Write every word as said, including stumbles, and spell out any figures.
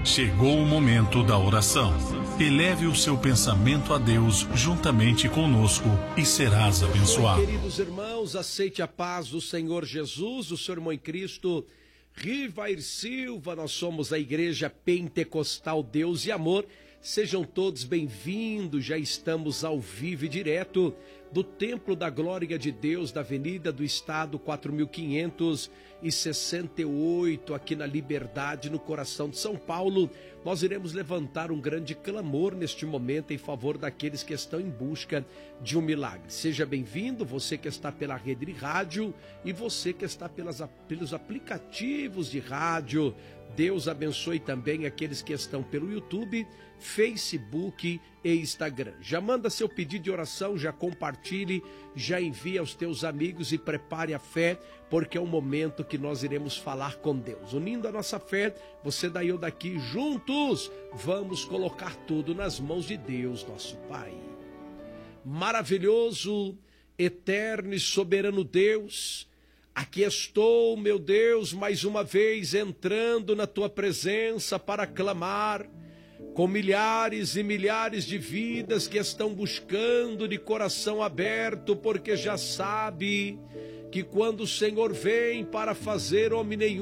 Chegou o momento da oração. Eleve o seu pensamento a Deus juntamente conosco e serás abençoado. Queridos irmãos, aceite a paz do Senhor Jesus, o seu irmão em Cristo, Rivair Silva. Nós somos a Igreja Pentecostal Deus e Amor. Sejam todos bem-vindos, já estamos ao vivo e direto do Templo da Glória de Deus, da Avenida do Estado quatro mil quinhentos e sessenta e oito, aqui na Liberdade, no coração de São Paulo. Nós iremos levantar um grande clamor neste momento em favor daqueles que estão em busca de um milagre. Seja bem-vindo, você que está pela rede de rádio e você que está pelas, pelos aplicativos de rádio. Deus abençoe também aqueles que estão pelo YouTube, Facebook e Instagram. Já manda seu pedido de oração, já compartilhe, já envia aos teus amigos e prepare a fé, porque é um momento que nós iremos falar com Deus. Unindo a nossa fé, você daí eu daqui, juntos, vamos colocar tudo nas mãos de Deus, nosso Pai. Maravilhoso, eterno e soberano Deus, aqui estou, meu Deus, mais uma vez entrando na tua presença para clamar com milhares e milhares de vidas que estão buscando de coração aberto, porque já sabe que quando o Senhor vem para fazer homem nenhum